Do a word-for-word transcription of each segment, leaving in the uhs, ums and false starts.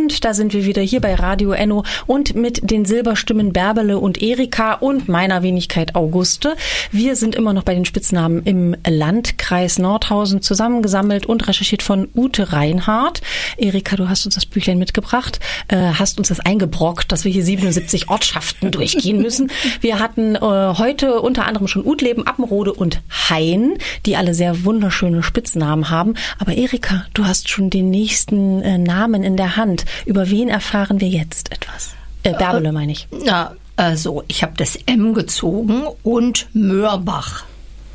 Und da sind wir wieder hier bei Radio Enno und mit den Silberstimmen Bärbele und Erika und meiner Wenigkeit Auguste. Wir sind immer noch bei den Spitznamen im Landkreis Nordhausen zusammengesammelt und recherchiert von Ute Reinhardt. Erika, du hast uns das Büchlein mitgebracht, äh, hast uns das eingebrockt, dass wir hier siebenundsiebzig Ortschaften durchgehen müssen. Wir hatten äh, heute unter anderem schon Utleben, Appenrode und Hain, die alle sehr wunderschöne Spitznamen haben. Aber Erika, du hast schon den nächsten äh, Namen in der Hand. Über wen erfahren wir jetzt etwas? Äh, Bärbele äh, meine ich. Na, also ich habe das M gezogen und Mörbach.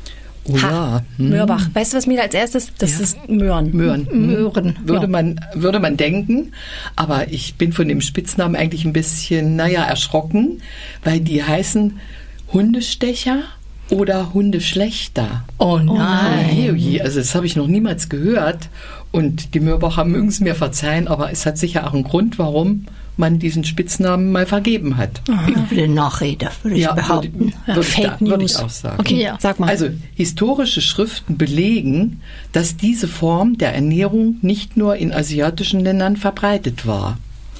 Oh ja. Hm. Mörbach. Weißt du, was mir als erstes? Das ja. ist Möhren. Möhren. Möhren. Würde, ja. man, würde man denken. Aber ich bin von dem Spitznamen eigentlich ein bisschen, naja, erschrocken, weil die heißen Hundestecher oder Hundeschlechter. Oh nein. Oh je, also das habe ich noch niemals gehört. Und die Mörbacher mögen es mir verzeihen, aber es hat sicher auch einen Grund, warum man diesen Spitznamen mal vergeben hat. Üble Nachrede, würde ich ja, behaupten. Würde, würde Fake ich da, würde News. ich auch sagen. Okay, ja. Sag mal. Also historische Schriften belegen, dass diese Form der Ernährung nicht nur in asiatischen Ländern verbreitet war.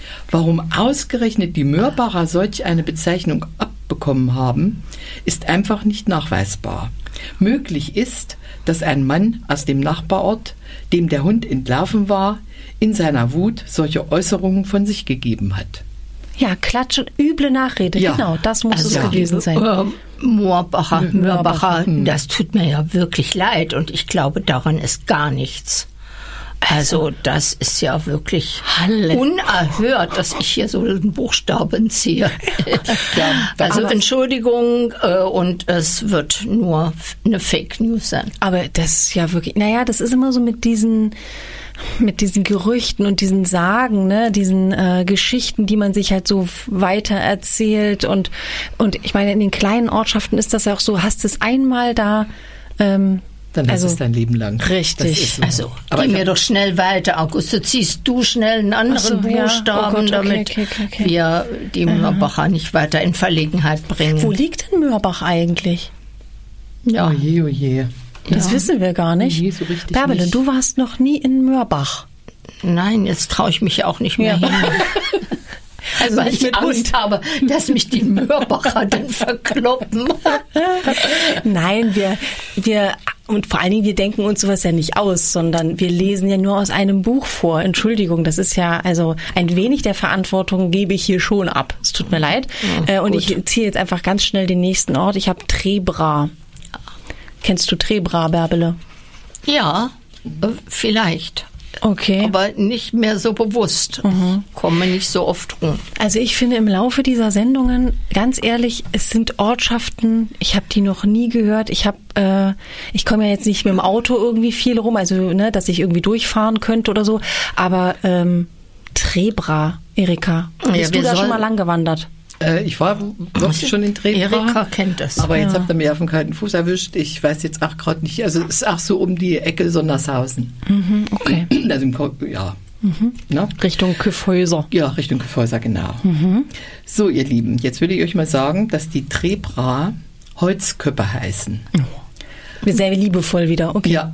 Warum ausgerechnet die Mörbacher solch eine Bezeichnung abbekommen haben, ist einfach nicht nachweisbar. Möglich ist, dass ein Mann aus dem Nachbarort, dem der Hund entlaufen war, in seiner Wut solche Äußerungen von sich gegeben hat. Ja, Klatsch und üble Nachrede, ja. genau, das muss also, es gewesen sein. Äh, Moorbacher, Mörbacher, das tut mir ja wirklich leid und ich glaube, daran ist gar nichts. Also das ist ja wirklich Halle. unerhört, dass ich hier so einen Buchstaben ziehe. Ja, also Entschuldigung, äh, und es wird nur eine Fake News sein. Aber das ist ja wirklich, naja, das ist immer so mit diesen mit diesen Gerüchten und diesen Sagen, ne, diesen äh, Geschichten, die man sich halt so weiter erzählt und und ich meine, in den kleinen Ortschaften ist das ja auch so, hast es einmal da ähm, dann also, ist es dein Leben lang. Richtig. So. Also, aber geh mir doch schnell weiter, Auguste. Ziehst du schnell einen anderen so, Buchstaben, ja. Oh Gott, okay, damit okay, okay, okay. wir die Mörbacher nicht weiter in Verlegenheit bringen. Wo liegt denn Mörbach eigentlich? Ja. Oh je, oh je. Das Ja. wissen wir gar nicht. Nee, so richtig Bärbele, nicht. du warst noch nie in Mörbach. Nein, jetzt traue ich mich auch nicht mehr Ja. hin. Also weil nicht ich mit Angst Hund. habe, dass mich die Mörbacher dann verkloppen. Nein, wir, wir, und vor allen Dingen, wir denken uns sowas ja nicht aus, sondern wir lesen ja nur aus einem Buch vor. Entschuldigung, das ist ja, also ein wenig der Verantwortung gebe ich hier schon ab. Es tut mir leid. Ja, äh, und gut. ich ziehe jetzt einfach ganz schnell den nächsten Ort. Ich habe Trebra. Kennst du Trebra, Bärbele? Ja, äh, vielleicht. Okay. Aber nicht mehr so bewusst. Mhm. Komme nicht so oft rum. Also ich finde im Laufe dieser Sendungen, ganz ehrlich, es sind Ortschaften, ich habe die noch nie gehört. Ich habe, äh, ich komme ja jetzt nicht mit dem Auto irgendwie viel rum, also ne, dass ich irgendwie durchfahren könnte oder so. Aber ähm, Trebra, Erika, Ja, bist wir du da schon sollen- mal lang gewandert? Äh, ich war wirklich schon in Trebra. Erika kennt das. Aber jetzt Ja. habt ihr mich auf den kalten Fuß erwischt. Ich weiß jetzt auch gerade nicht. Also es ist auch so um die Ecke Sondershausen. Mhm, okay. Also im Ko- ja. Ne? Richtung Kyffhäuser. Ja, Richtung Kyffhäuser, genau. So, ihr Lieben, jetzt will ich euch mal sagen, dass die Trebra Holzköppe heißen. Sehr liebevoll wieder, okay. Ja.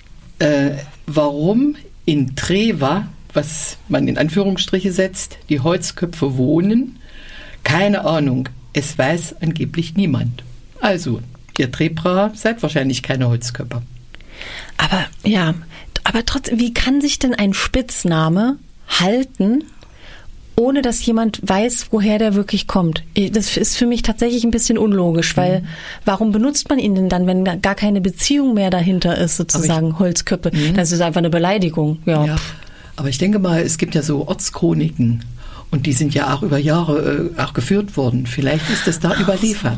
Äh, warum in Treva, was man in Anführungsstriche setzt, die Holzköpfe wohnen, keine Ahnung. Es weiß angeblich niemand. Also, ihr Trebra seid wahrscheinlich keine Holzköpfe. Aber ja, aber trotzdem, wie kann sich denn ein Spitzname halten, ohne dass jemand weiß, woher der wirklich kommt? Das ist für mich tatsächlich ein bisschen unlogisch, weil warum benutzt man ihn denn dann, wenn gar keine Beziehung mehr dahinter ist, sozusagen, ich, Holzköppe? Das ist einfach eine Beleidigung. Ja. ja. Aber ich denke mal, es gibt ja so Ortschroniken und die sind ja auch über Jahre äh, auch geführt worden. Vielleicht ist es da Ach überliefert.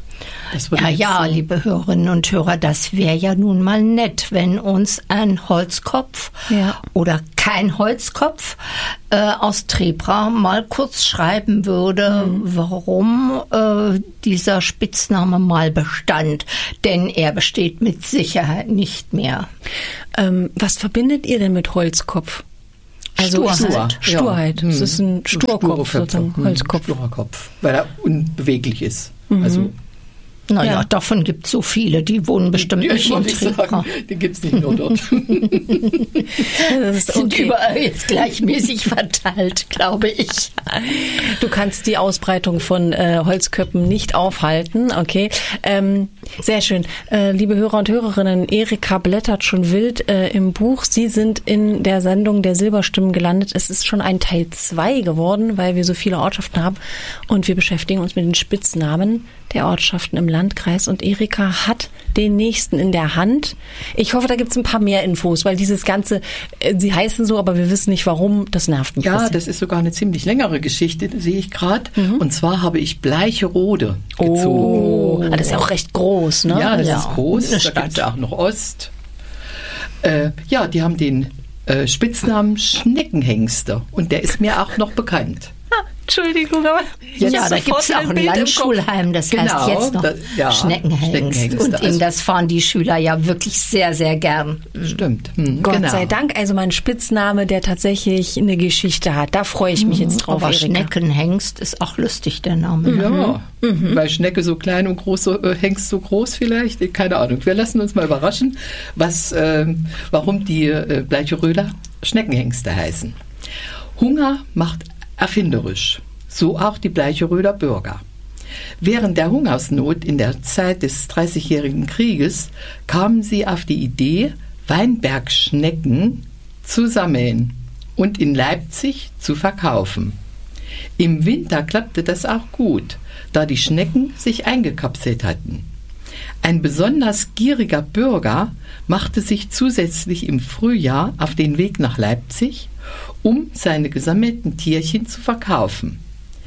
So. Ja, ja, so. Liebe Hörerinnen und Hörer, das wäre ja nun mal nett, wenn uns ein Holzkopf ja. oder kein Holzkopf äh, aus Trebra mal kurz schreiben würde, mhm. warum äh, dieser Spitzname mal bestand. Denn er besteht mit Sicherheit nicht mehr. Ähm, was verbindet ihr denn mit Holzkopf? Also Sturheit. Stur. Sturheit. Ja. Es ist ein Sturkopf, sozusagen, hm. Holzkopf. Sturer Kopf, weil er unbeweglich ist. Mhm. Also Naja, ja. davon gibt es so viele, die wohnen bestimmt die, nicht in Trepra. Die gibt es nicht nur dort. Das ist okay. Sind überall jetzt gleichmäßig verteilt, glaube ich. Du kannst die Ausbreitung von äh, Holzköppen nicht aufhalten, okay. Ähm, sehr schön. Äh, liebe Hörer und Hörerinnen, Erika blättert schon wild äh, im Buch. Sie sind in der Sendung der Silberstimmen gelandet. Es ist schon ein Teil zwei geworden, weil wir so viele Ortschaften haben und wir beschäftigen uns mit den Spitznamen der Ortschaften im Landkreis und Erika hat den nächsten in der Hand. Ich hoffe, da gibt es ein paar mehr Infos, weil dieses Ganze, sie heißen so, aber wir wissen nicht warum, das nervt mich. Ja, bisschen. Das ist sogar eine ziemlich längere Geschichte, sehe ich gerade. Mhm. Und zwar habe ich Bleicherode gezogen. Oh, das ist ja auch recht groß, ne? Ja, das ja. ist groß. Da gibt es ja auch noch Ost. Äh, ja, die haben den äh, Spitznamen Schneckenhengste und der ist mir auch noch bekannt. Entschuldigung, aber ja, ja da gibt es auch ein Landschulheim, das genau, heißt jetzt noch das, ja, Schneckenhengst. Schneckenhengst. Und in das fahren die Schüler ja wirklich sehr, sehr gern. Stimmt. Hm, Gott genau. sei Dank, also mein Spitzname, der tatsächlich eine Geschichte hat. Da freue ich mich jetzt drauf, aber Erika. Schneckenhengst ist auch lustig, der Name. Ja, mhm. weil Schnecke so klein und groß, so, äh, Hengst so groß vielleicht. Keine Ahnung. Wir lassen uns mal überraschen, was, äh, warum die äh, Bleicheröder Schneckenhengste heißen. Hunger macht erfinderisch, so auch die Bleicheröder Bürger. Während der Hungersnot in der Zeit des Dreißigjährigen Krieges kamen sie auf die Idee, Weinbergschnecken zu sammeln und in Leipzig zu verkaufen. Im Winter klappte das auch gut, da die Schnecken sich eingekapselt hatten. Ein besonders gieriger Bürger machte sich zusätzlich im Frühjahr auf den Weg nach Leipzig, um seine gesammelten Tierchen zu verkaufen.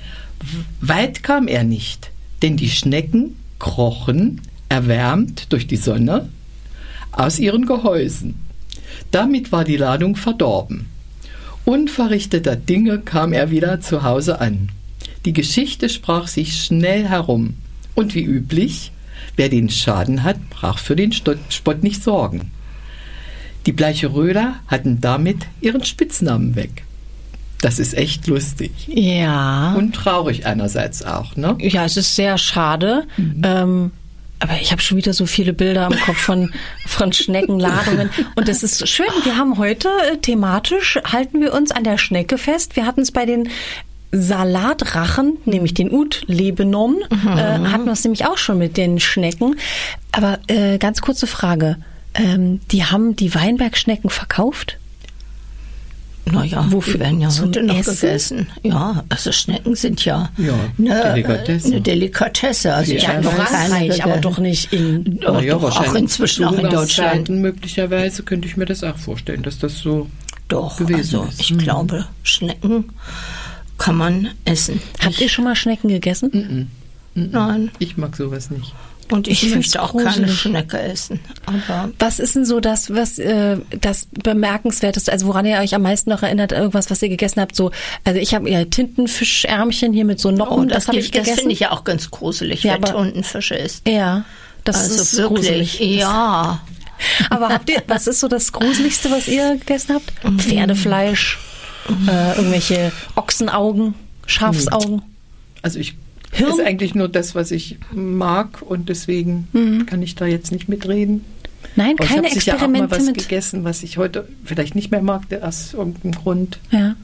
Weit kam er nicht, denn die Schnecken krochen, erwärmt durch die Sonne, aus ihren Gehäusen. Damit war die Ladung verdorben. Unverrichteter Dinge kam er wieder zu Hause an. Die Geschichte sprach sich schnell herum. Und wie üblich, wer den Schaden hat, brach für den Spott nicht Sorgen. Die Bleicheröder hatten damit ihren Spitznamen weg. Das ist echt lustig. Ja. Und traurig einerseits auch, ne? Ja, es ist sehr schade. Mhm. Ähm, aber ich habe schon wieder so viele Bilder im Kopf von, von Schneckenladungen. Und es ist schön, wir haben heute äh, thematisch, halten wir uns an der Schnecke fest. Wir hatten es bei den Salatrachen, nämlich den Ut-Lebenom, mhm. äh, hatten wir es nämlich auch schon mit den Schnecken. Aber äh, ganz kurze Frage. Ähm, die haben die Weinbergschnecken verkauft? Naja, wofür werden ja heute noch Essen? Gegessen. Ja, also Schnecken sind ja, ja eine, Delikatesse. eine Delikatesse. Also ich habe noch Frankreich, aber doch nicht in doch, ja, doch auch inzwischen auch in Deutschland. Möglicherweise könnte ich mir das auch vorstellen, dass das so doch, gewesen also ist. Ich mhm. glaube, Schnecken kann man essen. Habt ihr schon mal Schnecken gegessen? Mhm. Mhm. Nein. Ich mag sowas nicht. Und ich, ich möchte auch gruselig. keine Schnecke essen. Aber was ist denn so das, was äh, das Bemerkenswerteste, also woran ihr euch am meisten noch erinnert, irgendwas, was ihr gegessen habt? So, also ich habe ja Tintenfischärmchen hier mit so Noppen, oh, das, das habe ich gegessen. Das finde ich ja auch ganz gruselig, ja, wer Tintenfische isst. Ja, das also ist wirklich, gruselig. Ja. Aber habt ihr, was ist so das Gruseligste, was ihr gegessen habt? Mhm. Pferdefleisch, mhm. äh, irgendwelche Ochsenaugen, Schafsaugen? Also ich Hirn? Ist eigentlich nur das, was ich mag und deswegen mhm. kann ich da jetzt nicht mitreden. Nein, aber keine ich Experimente ja auch mal was mit gegessen, was ich heute vielleicht nicht mehr mag, aus irgendeinem Grund. Ja.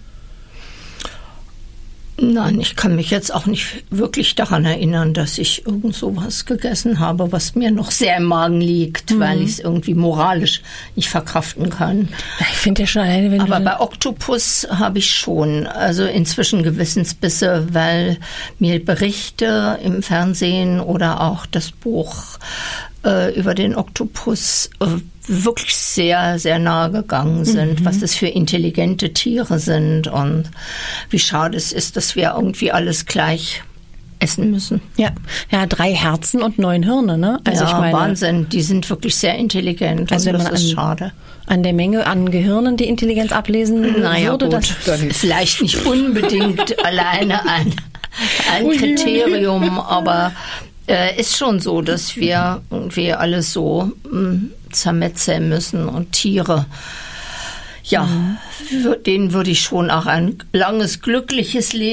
Nein, ich kann mich jetzt auch nicht wirklich daran erinnern, dass ich irgend sowas gegessen habe, was mir noch sehr im Magen liegt, mhm. weil ich es irgendwie moralisch nicht verkraften kann. Ich finde ja schon alleine, wenn Aber du bei Oktopus habe ich schon, also inzwischen Gewissensbisse, weil mir Berichte im Fernsehen oder auch das Buch äh, über den Oktopus äh, wirklich sehr, sehr nahe gegangen sind, mhm. was das für intelligente Tiere sind und wie schade es ist, dass wir irgendwie alles gleich essen müssen. Ja, ja, drei Herzen und neun Hirne, ne? Also ja, ich meine, Wahnsinn, die sind wirklich sehr intelligent. Also und das man ist an, schade. An der Menge an Gehirnen die Intelligenz ablesen naja, würde, gut, das ist vielleicht nicht unbedingt alleine ein, ein Kriterium, aber äh, ist schon so, dass wir irgendwie alles so mh, zermetzeln müssen und Tiere. Ja, mhm. denen würde ich schon auch ein langes, glückliches Leben